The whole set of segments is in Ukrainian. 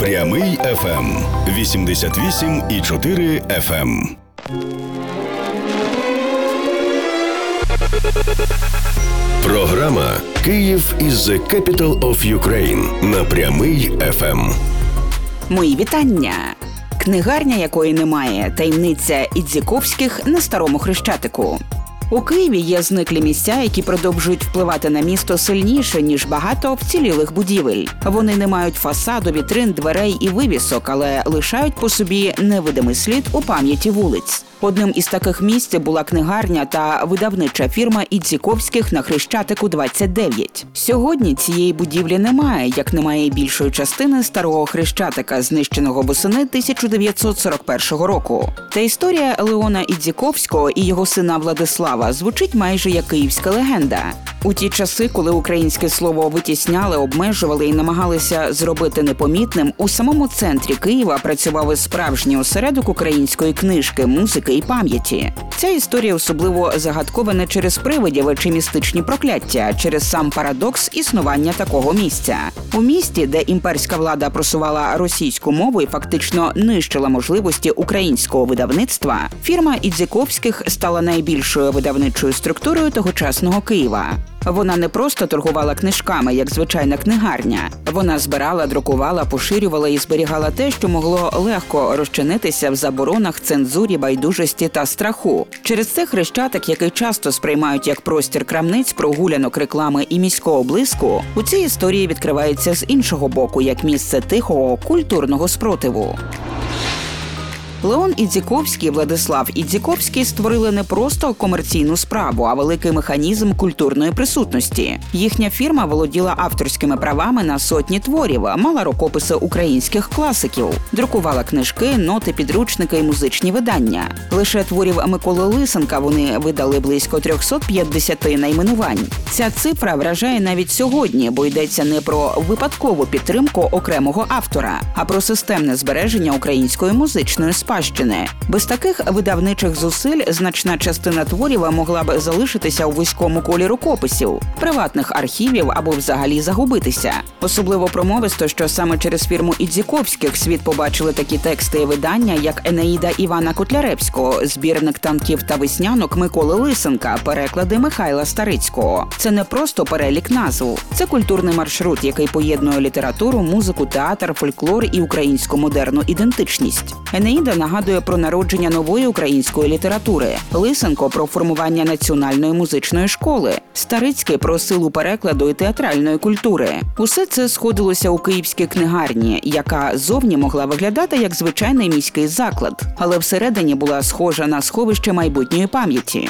Прямий ФМ 88,4 FM. Програма «Київ is the capital of Ukraine» на Прямий ФМ. Мої вітання! Книгарня, якої немає, таємниця Ідзіковських на Старому Хрещатику. У Києві є зниклі місця, які продовжують впливати на місто сильніше, ніж багато вцілілих будівель. Вони не мають фасаду, вітрин, дверей і вивісок, але лишають по собі невидимий слід у пам'яті вулиць. Одним із таких місць була книгарня та видавнича фірма Ідзіковських на Хрещатику 29. Сьогодні цієї будівлі немає, як немає і більшої частини Старого Хрещатика, знищеного восени 1941 року. Та історія Леона Ідзіковського і його сина Владислава звучить майже як київська легенда. У ті часи, коли українське слово витісняли, обмежували і намагалися зробити непомітним, у самому центрі Києва працював справжній осередок української книжки, музики і пам'яті. Ця історія особливо загадкова не через привидів чи містичні прокляття, а через сам парадокс існування такого місця. У місті, де імперська влада просувала російську мову і фактично нищила можливості українського видавництва, фірма Ідзіковських стала найбільшою видавничою структурою тогочасного Києва. Вона не просто торгувала книжками, як звичайна книгарня. Вона збирала, друкувала, поширювала і зберігала те, що могло легко розчинитися в заборонах, цензурі, байдужості та страху. Через це Хрещатик, який часто сприймають як простір крамниць, прогулянок, реклами і міського блиску, у цій історії відкривається з іншого боку, як місце тихого, культурного спротиву. Леон Ідзіковський і Владислав Ідзіковський створили не просто комерційну справу, а великий механізм культурної присутності. Їхня фірма володіла авторськими правами на сотні творів, мала рукописи українських класиків, друкувала книжки, ноти, підручники і музичні видання. Лише творів Миколи Лисенка вони видали близько 350 найменувань. Ця цифра вражає навіть сьогодні, бо йдеться не про випадкову підтримку окремого автора, а про системне збереження української музичної спадщини. Без таких видавничих зусиль значна частина творів могла б залишитися у вузькому колі рукописів, приватних архівів або взагалі загубитися. Особливо промовисто, що саме через фірму Ідзіковських світ побачили такі тексти і видання, як «Енеїда» Івана Котляревського, збірник танків та веснянок Миколи Лисенка, переклади Михайла Старицького. Це не просто перелік назв. Це культурний маршрут, який поєднує літературу, музику, театр, фольклор і українську модерну ідентичність. «Енеїда» нагадує про народження нової української літератури, Лисенко – про формування національної музичної школи, Старицький – про силу перекладу і театральної культури. Усе це сходилося у київській книгарні, яка зовні могла виглядати як звичайний міський заклад, але всередині була схожа на сховище майбутньої пам'яті.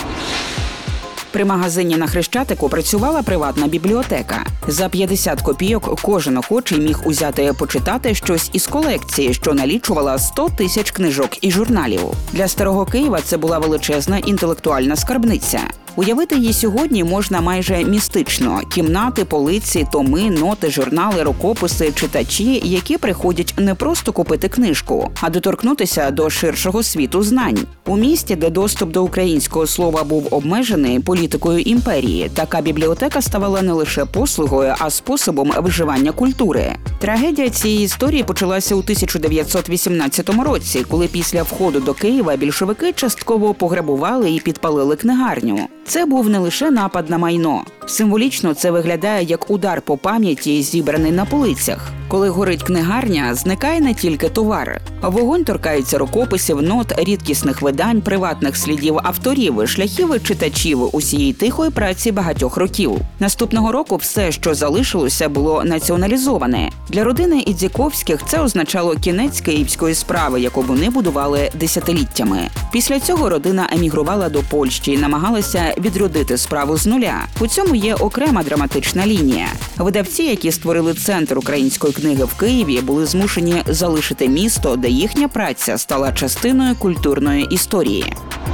При магазині на Хрещатику працювала приватна бібліотека. За 50 копійок кожен охочий міг узяти почитати щось із колекції, що налічувала 100 тисяч книжок і журналів. Для Старого Києва це була величезна інтелектуальна скарбниця. Уявити її сьогодні можна майже містично. Кімнати, полиці, томи, ноти, журнали, рукописи, читачі, які приходять не просто купити книжку, а доторкнутися до ширшого світу знань. У місті, де доступ до українського слова був обмежений політикою імперії, така бібліотека ставала не лише послугою, а способом виживання культури. Трагедія цієї історії почалася у 1918 році, коли після входу до Києва більшовики частково пограбували і підпалили книгарню. Це був не лише напад на майно. Символічно це виглядає як удар по пам'яті, зібраний на полицях. Коли горить книгарня, зникає не тільки товар. Вогонь торкається рукописів, нот, рідкісних видань, приватних слідів авторів, шляхів читачів усієї тихої праці багатьох років. Наступного року все, що залишилося, було націоналізоване. Для родини Ідзіковських це означало кінець київської справи, яку вони будували десятиліттями. Після цього родина емігрувала до Польщі і намагалася відродити справу з нуля. У цьому є окрема драматична лінія. Видавці, які створили центр української книги в Києві, були змушені залишити місто, де їхня праця стала частиною культурної історії.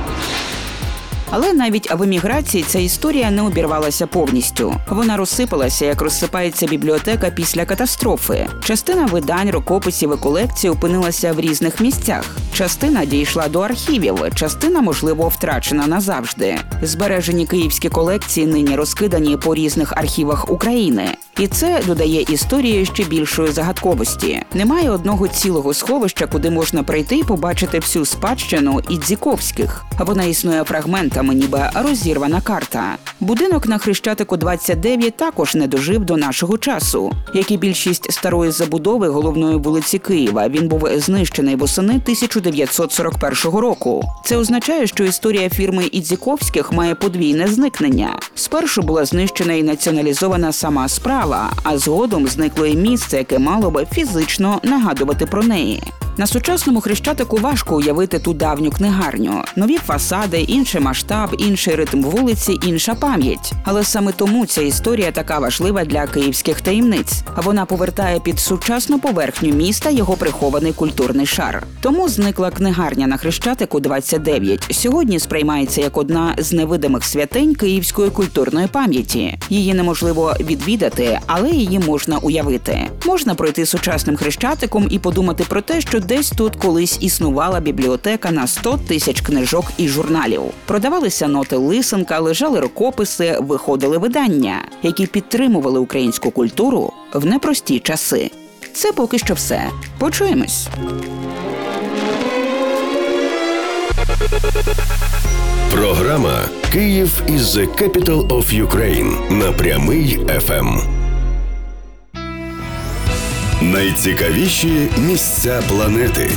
Але навіть в еміграції ця історія не обірвалася повністю. Вона розсипалася, як розсипається бібліотека після катастрофи. Частина видань, рукописів і колекцій опинилася в різних місцях. Частина дійшла до архівів, частина, можливо, втрачена назавжди. Збережені київські колекції нині розкидані по різних архівах України. І це додає історії ще більшої загадковості. Немає одного цілого сховища, куди можна прийти і побачити всю спадщину Ідзіковських. Вона існує фрагментами, ніби розірвана карта. Будинок на Хрещатику 29 також не дожив до нашого часу. Як і більшість старої забудови головної вулиці Києва, він був знищений восени 1941 року. Це означає, що історія фірми Ідзіковських має подвійне зникнення. Спершу була знищена і націоналізована сама справа, а згодом зникло і місце, яке мало би фізично нагадувати про неї. На сучасному Хрещатику важко уявити ту давню книгарню. Нові фасади, інший масштаб, інший ритм вулиці, інша пам'ять. Але саме тому ця історія така важлива для київських таємниць. Вона повертає під сучасну поверхню міста його прихований культурний шар. Тому зникла книгарня на Хрещатику 29 сьогодні сприймається як одна з невидимих святинь київської культурної пам'яті. Її неможливо відвідати, але її можна уявити. Можна пройти сучасним Хрещатиком і подумати про те, що десь тут колись існувала бібліотека на 100 тисяч книжок і журналів. Продавалися ноти Лисенка, лежали рукописи, виходили видання, які підтримували українську культуру в непрості часи. Це поки що все. Почуємось. Програма «Київ is the capital of Ukraine» на Прямий ФМ. Найцікавіші місця планети.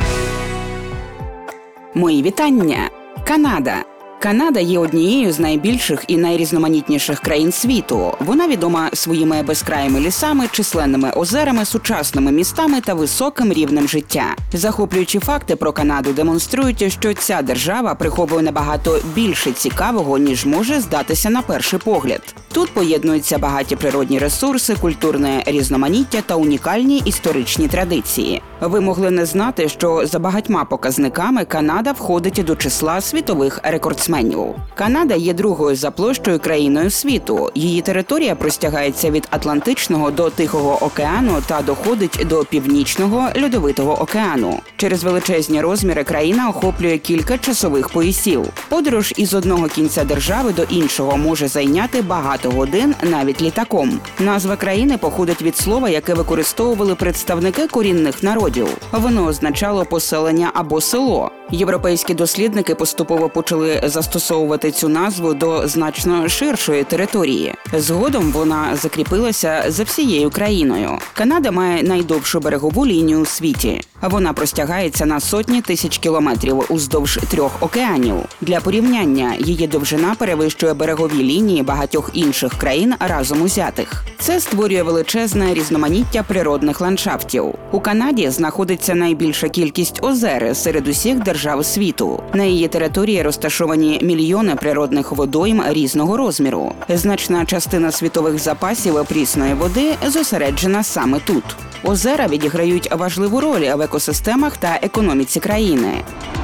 Мої вітання! Канада. Канада є однією з найбільших і найрізноманітніших країн світу. Вона відома своїми безкраїми лісами, численними озерами, сучасними містами та високим рівнем життя. Захоплюючі факти про Канаду демонструють, що ця держава приховує набагато більше цікавого, ніж може здатися на перший погляд. Тут поєднуються багаті природні ресурси, культурне різноманіття та унікальні історичні традиції. Ви могли не знати, що за багатьма показниками Канада входить до числа світових рекордсменів. Канада є другою за площею країною світу. Її територія простягається від Атлантичного до Тихого океану та доходить до Північного льодовитого океану. Через величезні розміри країна охоплює кілька часових поясів. Подорож із одного кінця держави до іншого може зайняти багато годин навіть літаком. Назва країни походить від слова, яке використовували представники корінних народів. Воно означало поселення або село. Європейські дослідники поступово почали застосовувати цю назву до значно ширшої території. Згодом вона закріпилася за всією країною. Канада має найдовшу берегову лінію у світі. Вона простягається на сотні тисяч кілометрів уздовж 3 океанів. Для порівняння, її довжина перевищує берегові лінії багатьох інших країн разом узятих. Це створює величезне різноманіття природних ландшафтів. У Канаді знаходиться найбільша кількість озер серед усіх держав світу. На її території розташовані мільйони природних водойм різного розміру. Значна частина світових запасів прісної води зосереджена саме тут. Озера відіграють важливу роль в екосистемах та економіці країни.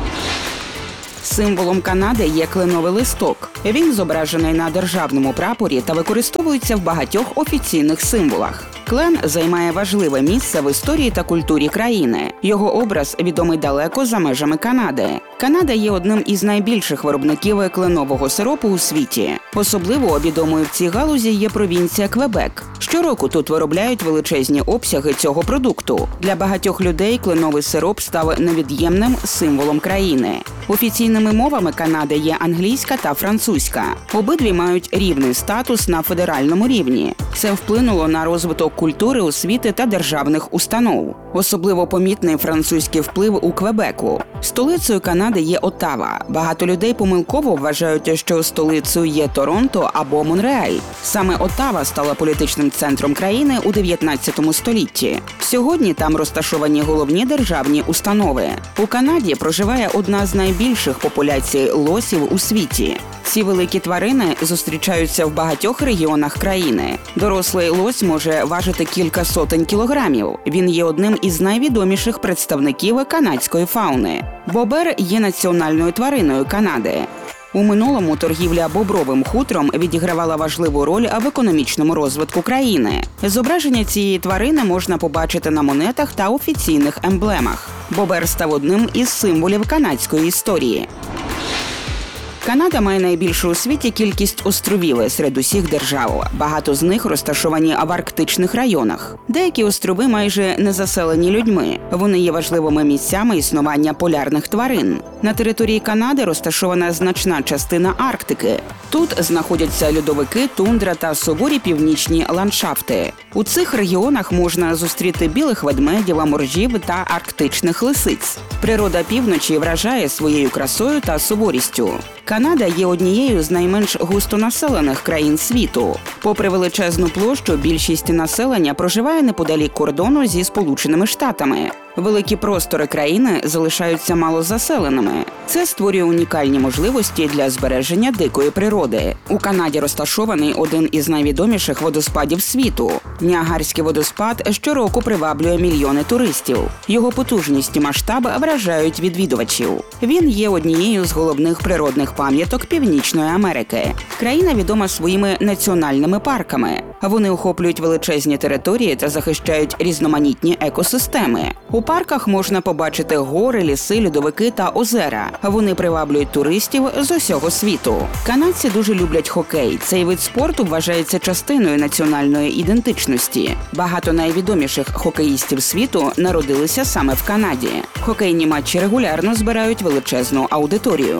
Символом Канади є кленовий листок. Він зображений на державному прапорі та використовується в багатьох офіційних символах. Клен займає важливе місце в історії та культурі країни. Його образ відомий далеко за межами Канади. Канада є одним із найбільших виробників кленового сиропу у світі. Особливо відомою в цій галузі є провінція Квебек. Щороку тут виробляють величезні обсяги цього продукту. Для багатьох людей кленовий сироп став невід'ємним символом країни. Офіційними мовами Канади є англійська та французька. Обидві мають рівний статус на федеральному рівні. Це вплинуло на розвиток культури, освіти та державних установ. Особливо помітний французький вплив у Квебеку. Столицею Канади є Оттава. Багато людей помилково вважають, що столицею є Торонто або Монреаль. Саме Оттава стала політичним центром країни у 19 столітті. Сьогодні там розташовані головні державні установи. У Канаді проживає одна з найбільших популяцій лосів у світі. Ці великі тварини зустрічаються в багатьох регіонах країни. Дорослий лось може важити кілька сотень кілограмів. Він є одним із найвідоміших представників канадської фауни. Бобер є національною твариною Канади. У минулому торгівля бобровим хутром відігравала важливу роль в економічному розвитку країни. Зображення цієї тварини можна побачити на монетах та офіційних емблемах. Бобер став одним із символів канадської історії. Канада має найбільшу у світі кількість островів серед усіх держав. Багато з них розташовані в арктичних районах. Деякі острови майже не заселені людьми. Вони є важливими місцями існування полярних тварин. На території Канади розташована значна частина Арктики. Тут знаходяться льодовики, тундра та суворі північні ландшафти. У цих регіонах можна зустріти білих ведмедів, моржів та арктичних лисиць. Природа півночі вражає своєю красою та суворістю. Канада є однією з найменш густонаселених країн світу. Попри величезну площу, більшість населення проживає неподалік кордону зі Сполученими Штатами. Великі простори країни залишаються малозаселеними. Це створює унікальні можливості для збереження дикої природи. У Канаді розташований один із найвідоміших водоспадів світу. Ніагарський водоспад щороку приваблює мільйони туристів. Його потужність і масштаб вражають відвідувачів. Він є однією з головних природних пам'яток Північної Америки. Країна відома своїми національними парками. Вони охоплюють величезні території та захищають різноманітні екосистеми. У парках можна побачити гори, ліси, льодовики та озера. Вони приваблюють туристів з усього світу. Канадці дуже люблять хокей. Цей вид спорту вважається частиною національної ідентичності. Багато найвідоміших хокеїстів світу народилися саме в Канаді. Хокейні матчі регулярно збирають величезну аудиторію.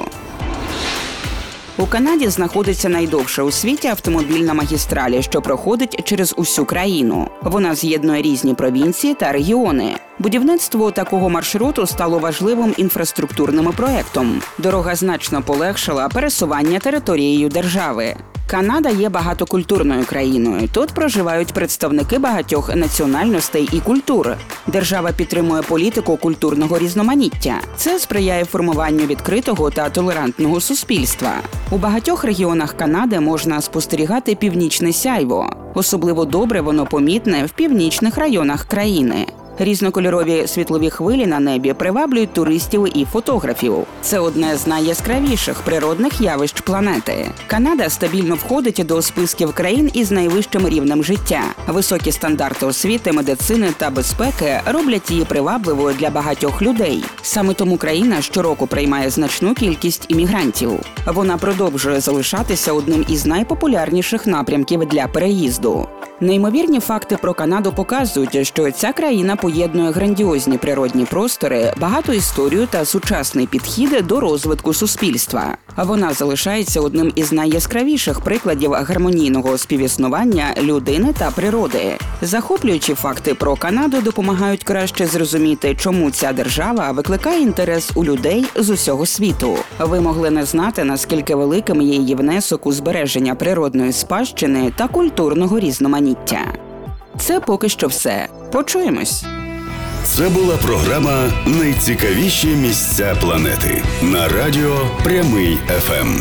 У Канаді знаходиться найдовша у світі автомобільна магістраль, що проходить через усю країну. Вона з'єднує різні провінції та регіони. Будівництво такого маршруту стало важливим інфраструктурним проєктом. Дорога значно полегшила пересування територією держави. Канада є багатокультурною країною. Тут проживають представники багатьох національностей і культур. Держава підтримує політику культурного різноманіття. Це сприяє формуванню відкритого та толерантного суспільства. У багатьох регіонах Канади можна спостерігати північне сяйво. Особливо добре воно помітне в північних районах країни. Різнокольорові світлові хвилі на небі приваблюють туристів і фотографів. Це одне з найяскравіших природних явищ планети. Канада стабільно входить до списків країн із найвищим рівнем життя. Високі стандарти освіти, медицини та безпеки роблять її привабливою для багатьох людей. Саме тому країна щороку приймає значну кількість іммігрантів. Вона продовжує залишатися одним із найпопулярніших напрямків для переїзду. Неймовірні факти про Канаду показують, що ця країна поєднує грандіозні природні простори, багату історію та сучасний підхід до розвитку суспільства. Вона залишається одним із найяскравіших прикладів гармонійного співіснування людини та природи. Захоплюючі факти про Канаду допомагають краще зрозуміти, чому ця держава викликає інтерес у людей з усього світу. Ви могли не знати, наскільки великим є її внесок у збереження природної спадщини та культурного різноманіття. Це поки що все. Почуємось. Це була програма «Найцікавіші місця планети» на радіо Прямий ФМ.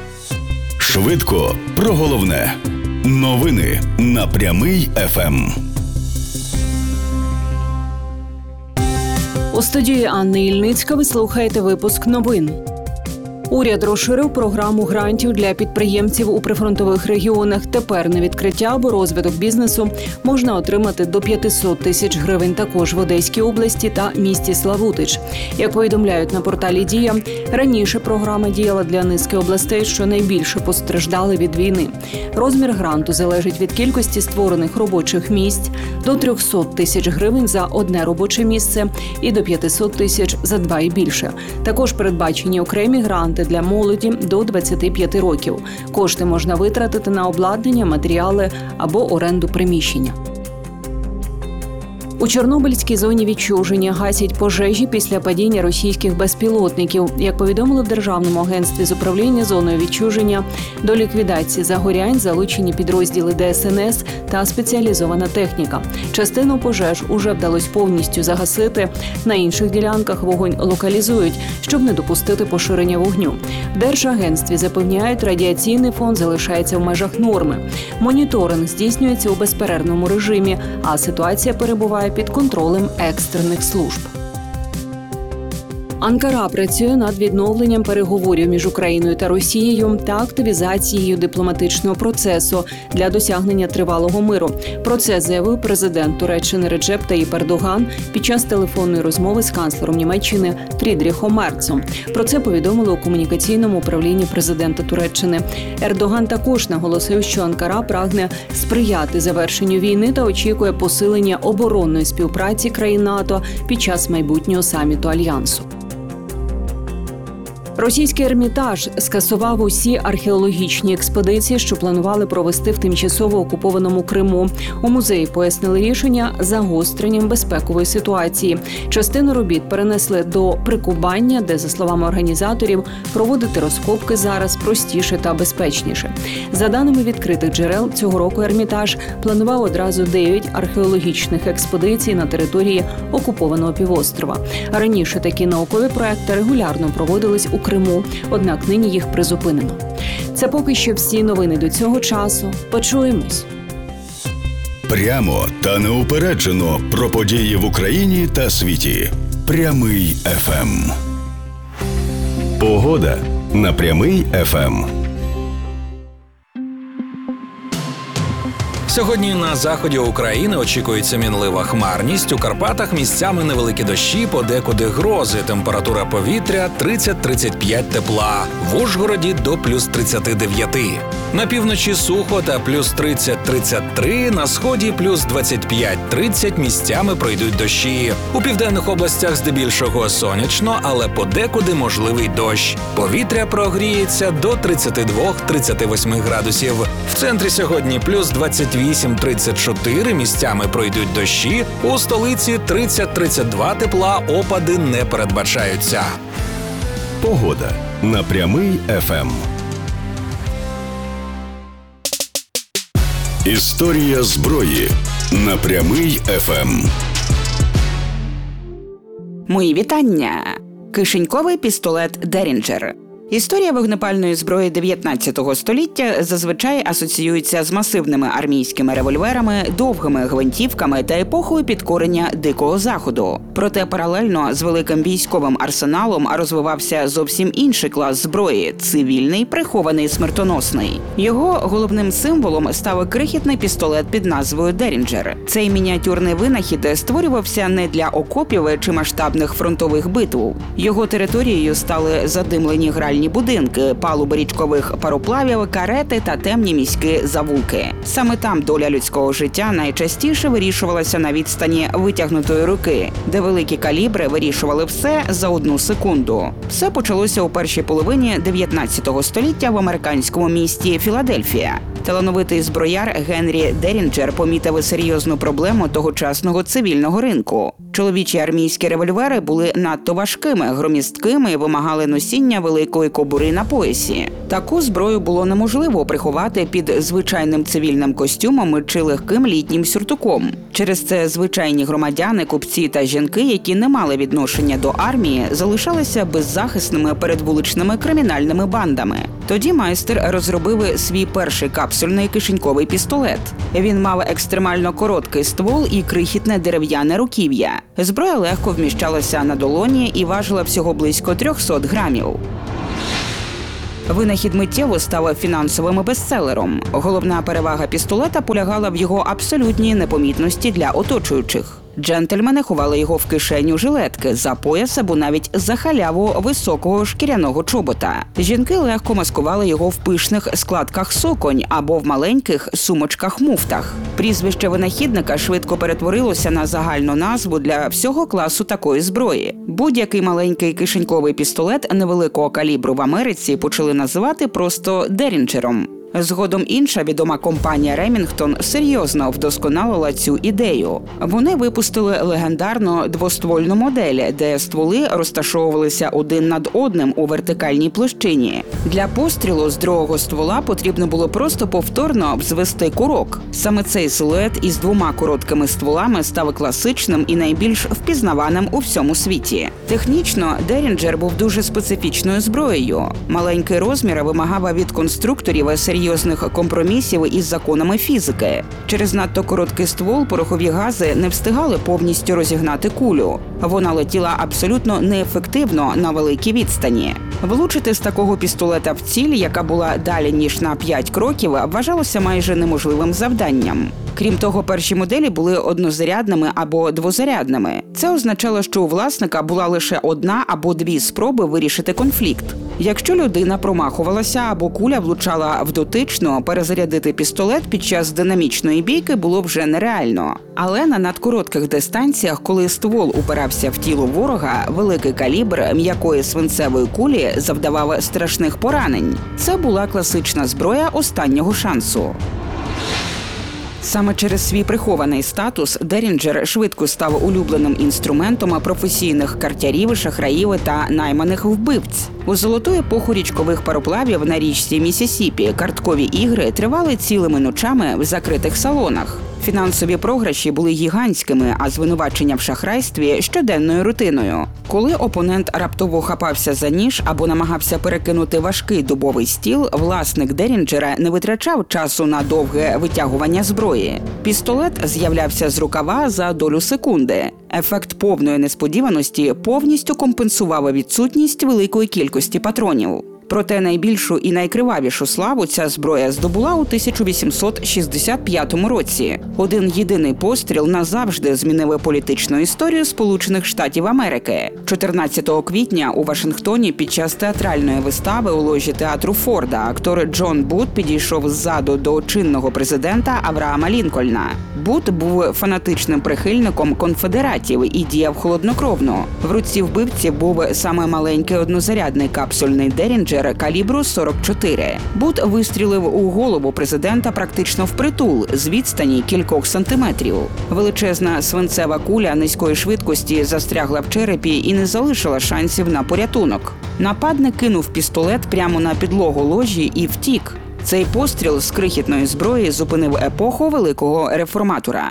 Швидко про головне. Новини на Прямий ФМ. У студії Анни Ільницька ви слухаєте випуск новин. Уряд розширив програму грантів для підприємців у прифронтових регіонах. Тепер на відкриття або розвиток бізнесу можна отримати до 500 тисяч гривень також в Одеській області та місті Славутич. Як повідомляють на порталі «Дія», раніше програма діяла для низки областей, що найбільше постраждали від війни. Розмір гранту залежить від кількості створених робочих місць – до 300 тисяч гривень за одне робоче місце і до 500 тисяч за два і більше. Також передбачені окремі гранти для молоді до 25 років. Кошти можна витратити на обладнання, матеріали або оренду приміщення. У Чорнобильській зоні відчуження гасять пожежі після падіння російських безпілотників. Як повідомили в Державному агентстві з управління зоною відчуження, до ліквідації загорянь залучені підрозділи ДСНС та спеціалізована техніка. Частину пожеж уже вдалося повністю загасити. На інших ділянках вогонь локалізують, щоб не допустити поширення вогню. В Держагентстві запевняють, радіаційний фон залишається в межах норми. Моніторинг здійснюється у безперервному режимі, а ситуація перебуває під контролем екстрених служб. Анкара працює над відновленням переговорів між Україною та Росією та активізацією дипломатичного процесу для досягнення тривалого миру. Про це заявив президент Туреччини Реджеп Таїп Ердоган під час телефонної розмови з канцлером Німеччини Фрідріхом Мерцом. Про це повідомили у комунікаційному управлінні президента Туреччини. Ердоган також наголосив, що Анкара прагне сприяти завершенню війни та очікує посилення оборонної співпраці країн НАТО під час майбутнього саміту Альянсу. Російський Ермітаж скасував усі археологічні експедиції, що планували провести в тимчасово окупованому Криму. У музеї пояснили рішення загостренням безпекової ситуації. Частину робіт перенесли до Прикубання, де, за словами організаторів, проводити розкопки зараз простіше та безпечніше. За даними відкритих джерел, цього року Ермітаж планував одразу 9 археологічних експедицій на території окупованого півострова. Раніше такі наукові проекти регулярно проводились у Криму, однак нині їх призупинено. Це поки що всі новини до цього часу. Почуємось. Прямо та неупереджено про події в Україні та світі. Прямий ФМ. Погода на Прямий ФМ. Сьогодні на заході України очікується мінлива хмарність. У Карпатах місцями невеликі дощі, подекуди грози. Температура повітря 30-35 тепла. В Ужгороді до плюс 39. На півночі сухо та плюс 30-33. На сході плюс 25-30. Місцями пройдуть дощі. У південних областях здебільшого сонячно, але подекуди можливий дощ. Повітря прогріється до 32-38 градусів. В центрі сьогодні плюс 28-34, місцями пройдуть дощі, у столиці 30-32 тепла, опади не передбачаються. Погода на Прямий ФМ. Історія зброї на Прямий ФМ. Мої вітання! Кишеньковий пістолет Дерінджер. Історія вогнепальної зброї 19 століття зазвичай асоціюється з масивними армійськими револьверами, довгими гвинтівками та епохою підкорення Дикого Заходу. Проте паралельно з великим військовим арсеналом розвивався зовсім інший клас зброї – цивільний, прихований, смертоносний. Його головним символом став крихітний пістолет під назвою Дерінджер. Цей мініатюрний винахід створювався не для окопів чи масштабних фронтових битв. Його територією стали задимлені гральні будинки, палуби річкових пароплавів, карети та темні міські завулки. Саме там доля людського життя найчастіше вирішувалася на відстані витягнутої руки, де великі калібри вирішували все за 1 секунду. Все почалося у першій половині 19 століття в американському місті Філадельфія. Талановитий зброяр Генрі Дерінджер помітив серйозну проблему тогочасного цивільного ринку. Чоловічі армійські револьвери були надто важкими, громісткими і вимагали носіння великої кобури на поясі. Таку зброю було неможливо приховати під звичайним цивільним костюмом чи легким літнім сюртуком. Через це звичайні громадяни, купці та жінки, які не мали відношення до армії, залишалися беззахисними перед вуличними кримінальними бандами. Тоді майстер розробив свій перший капсульний кишеньковий пістолет. Він мав екстремально короткий ствол і крихітне дерев'яне руків'я. Зброя легко вміщалася на долоні і важила всього близько 300 грамів. Винахід миттєво став фінансовим бестселером. Головна перевага пістолета полягала в його абсолютній непомітності для оточуючих. Джентльмени ховали його в кишеню жилетки, за пояс або навіть за халяву високого шкіряного чобота. Жінки легко маскували його в пишних складках суконь або в маленьких сумочках-муфтах. Прізвище винахідника швидко перетворилося на загальну назву для всього класу такої зброї. Будь-який маленький кишеньковий пістолет невеликого калібру в Америці почали називати просто Дерінджером. Згодом інша відома компанія Ремінгтон серйозно вдосконалила цю ідею. Вони випустили легендарну двоствольну модель, де стволи розташовувалися один над одним у вертикальній площині. Для пострілу з другого ствола потрібно було просто повторно взвести курок. Саме цей силует із 2 короткими стволами став класичним і найбільш впізнаваним у всьому світі. Технічно Дерінджер був дуже специфічною зброєю. Маленький розмір вимагав від конструкторів серйозної серйозних компромісів із законами фізики. Через надто короткий ствол порохові гази не встигали повністю розігнати кулю. Вона летіла абсолютно неефективно на великій відстані. Влучити з такого пістолета в ціль, яка була далі ніж на 5 кроків, вважалося майже неможливим завданням. Крім того, перші моделі були однозарядними або двозарядними. Це означало, що у власника була лише одна або дві спроби вирішити конфлікт. Якщо людина промахувалася або куля влучала в дотичну, перезарядити пістолет під час динамічної бійки було вже нереально. Але на надкоротких дистанціях, коли ствол упирався в тіло ворога, великий калібр м'якої свинцевої кулі завдавав страшних поранень. Це була класична зброя останнього шансу. Саме через свій прихований статус Дерінджер швидко став улюбленим інструментом професійних картярів, шахраїв та найманих вбивць. У золоту епоху річкових пароплавів на річці Міссісіпі карткові ігри тривали цілими ночами в закритих салонах. Фінансові програші були гігантськими, а звинувачення в шахрайстві – щоденною рутиною. Коли опонент раптово хапався за ніж або намагався перекинути важкий дубовий стіл, власник Дерінджера не витрачав часу на довге витягування зброї. Пістолет з'являвся з рукава за долю секунди. Ефект повної несподіваності повністю компенсував відсутність великої кількості патронів. Проте найбільшу і найкривавішу славу ця зброя здобула у 1865 році. Один єдиний постріл назавжди змінив політичну історію Сполучених Штатів Америки. 14 квітня у Вашингтоні під час театральної вистави у ложі театру Форда актор Джон Бут підійшов ззаду до чинного президента Авраама Лінкольна. Бут був фанатичним прихильником конфедератів і діяв холоднокровно. В руці вбивці був саме маленький однозарядний капсульний Дерінджер калібру 44. Бут вистрілив у голову президента практично впритул з відстані кількох сантиметрів. Величезна свинцева куля низької швидкості застрягла в черепі і не залишила шансів на порятунок. Нападник кинув пістолет прямо на підлогу ложі і втік. Цей постріл з крихітної зброї зупинив епоху великого реформатора.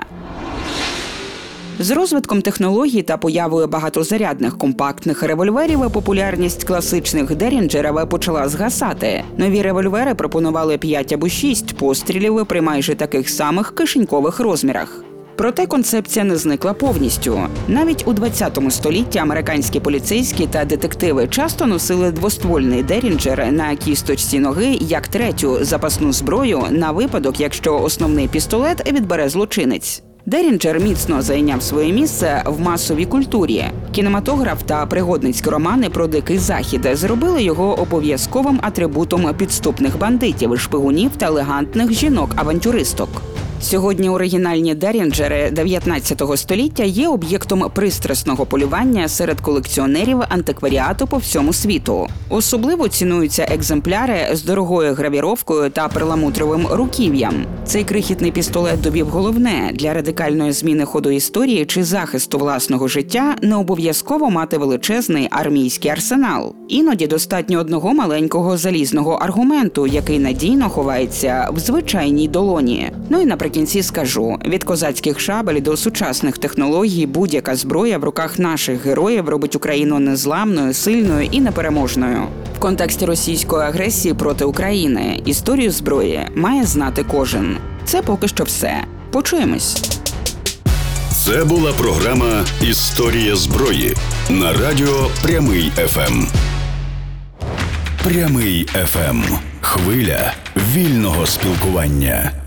З розвитком технологій та появою багатозарядних компактних револьверів популярність класичних Дерінджерів почала згасати. Нові револьвери пропонували 5 або 6 пострілів при майже таких самих кишенькових розмірах. Проте концепція не зникла повністю. Навіть у 20 столітті американські поліцейські та детективи часто носили двоствольний Дерінджер на кісточці ноги як третю запасну зброю на випадок, якщо основний пістолет відбере злочинець. Дерінджер міцно зайняв своє місце в масовій культурі. Кінематограф та пригодницькі романи про Дикий Захід зробили його обов'язковим атрибутом підступних бандитів, шпигунів та елегантних жінок-авантюристок. Сьогодні оригінальні Дерінджери 19 століття є об'єктом пристрасного полювання серед колекціонерів антикваріату по всьому світу. Особливо цінуються екземпляри з дорогою гравіровкою та перламутровим руків'ям. Цей крихітний пістолет довів головне – для радикальної зміни ходу історії чи захисту власного життя не обов'язково мати величезний армійський арсенал. Іноді достатньо одного маленького залізного аргументу, який надійно ховається в звичайній долоні. Ну і наприкінці скажу, від козацьких шабель до сучасних технологій будь-яка зброя в руках наших героїв робить Україну незламною, сильною і непереможною. В контексті російської агресії проти України історію зброї має знати кожен. Це поки що все. Почуємось. Це була програма «Історія зброї» на радіо Прямий ФМ. Прямий ФМ. Хвиля вільного спілкування.